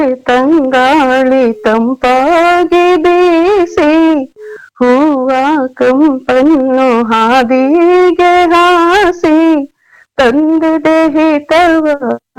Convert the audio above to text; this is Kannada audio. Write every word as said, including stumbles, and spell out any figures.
ತಂಗಾಳಿ ತಂಪಾಗಿ ಬೀಸಿ ಹೂವ ಕಂಪನ್ನು ಹಾದಿಗೆ ಹಾಸಿ ತಂದಿದೆ ಹಿತವ